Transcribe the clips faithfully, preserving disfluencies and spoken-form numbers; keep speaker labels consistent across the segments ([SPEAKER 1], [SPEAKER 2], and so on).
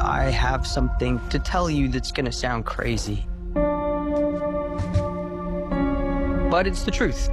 [SPEAKER 1] I have something to tell you that's gonna sound crazy. But it's the truth.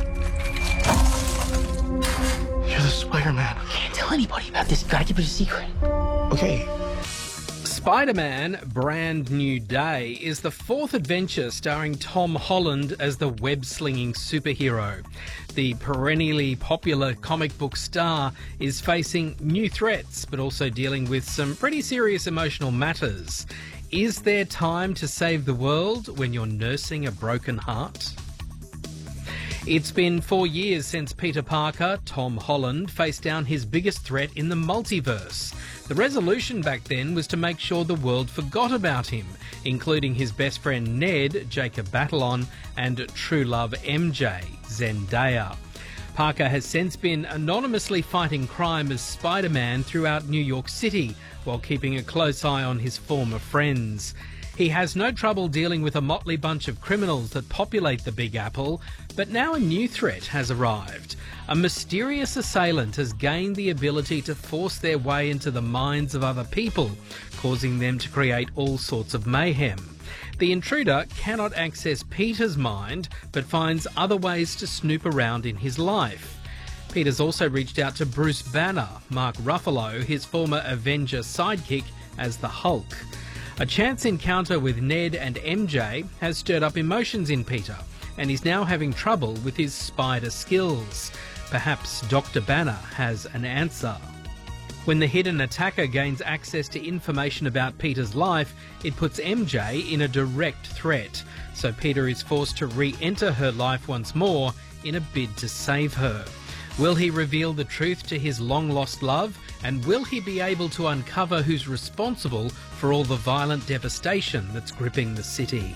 [SPEAKER 2] You're the Spider-Man.
[SPEAKER 3] Can't tell anybody about this. You gotta keep it a secret.
[SPEAKER 2] Okay.
[SPEAKER 4] Spider-Man Brand New Day is the fourth adventure starring Tom Holland as the web-slinging superhero. The perennially popular comic book star is facing new threats, but also dealing with some pretty serious emotional matters. Is there time to save the world when you're nursing a broken heart? It's been four years since Peter Parker, Tom Holland, faced down his biggest threat in the multiverse. The resolution back then was to make sure the world forgot about him, including his best friend Ned, Jacob Batalon, and true love M J, Zendaya. Parker has since been anonymously fighting crime as Spider-Man throughout New York City, while keeping a close eye on his former friends. He has no trouble dealing with a motley bunch of criminals that populate the Big Apple, but now a new threat has arrived. A mysterious assailant has gained the ability to force their way into the minds of other people, causing them to create all sorts of mayhem. The intruder cannot access Peter's mind, but finds other ways to snoop around in his life. Peter's also reached out to Bruce Banner, Mark Ruffalo, his former Avenger sidekick, as the Hulk. A chance encounter with Ned and M J has stirred up emotions in Peter, and he's now having trouble with his spider skills. Perhaps Doctor Banner has an answer. When the hidden attacker gains access to information about Peter's life, it puts M J in a direct threat, so Peter is forced to re-enter her life once more in a bid to save her. Will he reveal the truth to his long-lost love? And will he be able to uncover who's responsible for all the violent devastation that's gripping the city?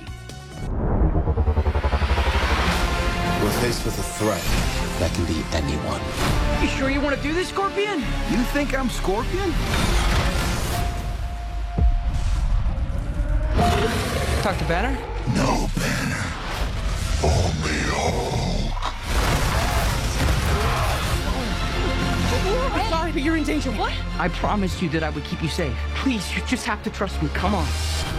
[SPEAKER 5] We're faced with a threat that can be anyone.
[SPEAKER 1] You sure you want to do this, Scorpion?
[SPEAKER 5] You think I'm Scorpion?
[SPEAKER 1] Doctor Banner?
[SPEAKER 6] No Banner. Only Hulk.
[SPEAKER 3] I'm sorry, but you're in danger. What?
[SPEAKER 1] I promised you that I would keep you safe.
[SPEAKER 3] Please, you just have to trust me. Come on.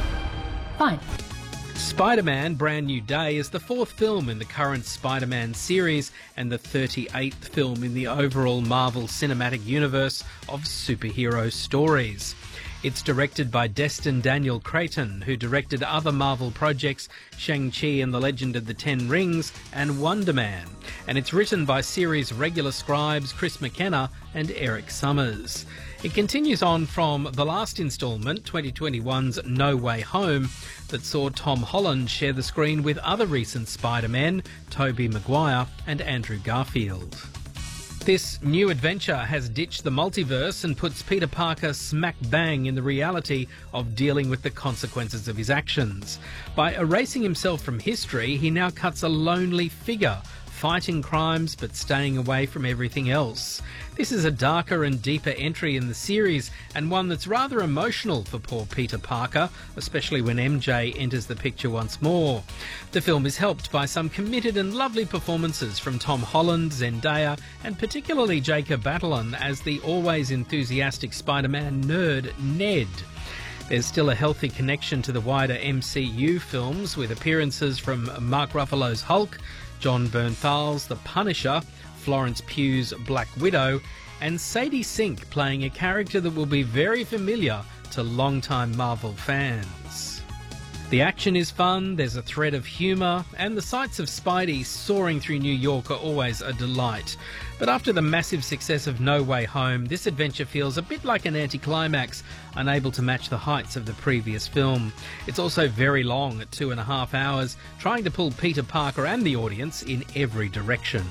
[SPEAKER 3] Fine.
[SPEAKER 4] Spider-Man Brand New Day is the fourth film in the current Spider-Man series and the thirty-eighth film in the overall Marvel Cinematic Universe of superhero stories. It's directed by Destin Daniel Cretton, who directed other Marvel projects, Shang-Chi and the Legend of the Ten Rings and Wonder Man. And it's written by series regular scribes Chris McKenna and Eric Summers. It continues on from the last instalment, twenty twenty-one's No Way Home, that saw Tom Holland share the screen with other recent Spider-Men, Tobey Maguire and Andrew Garfield. This new adventure has ditched the multiverse and puts Peter Parker smack bang in the reality of dealing with the consequences of his actions. By erasing himself from history, he now cuts a lonely figure, fighting crimes but staying away from everything else. This is a darker and deeper entry in the series, and one that's rather emotional for poor Peter Parker, especially when M J enters the picture once more. The film is helped by some committed and lovely performances from Tom Holland, Zendaya, and particularly Jacob Batalon as the always enthusiastic Spider-Man nerd Ned. There's still a healthy connection to the wider M C U films, with appearances from Mark Ruffalo's Hulk, John Bernthal's The Punisher, Florence Pugh's Black Widow, and Sadie Sink playing a character that will be very familiar to longtime Marvel fans. The action is fun, there's a thread of humour, and the sights of Spidey soaring through New York are always a delight. But after the massive success of No Way Home, this adventure feels a bit like an anticlimax, unable to match the heights of the previous film. It's also very long at two and a half hours, trying to pull Peter Parker and the audience in every direction.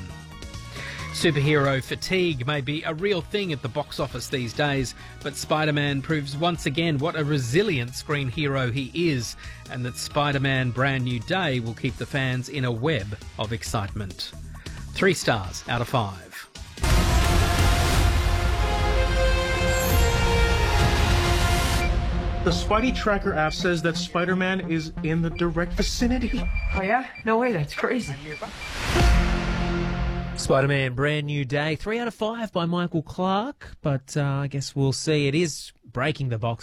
[SPEAKER 4] Superhero fatigue may be a real thing at the box office these days, but Spider-Man proves once again what a resilient screen hero he is, and that Spider-Man Brand New Day will keep the fans in a web of excitement. Three stars out of five.
[SPEAKER 2] The Spidey Tracker app says that Spider-Man is in the direct vicinity.
[SPEAKER 3] Oh yeah? No way, that's crazy.
[SPEAKER 7] Spider-Man Brand New Day, three out of five by Michael Clark, but uh, I guess we'll see. It is breaking the box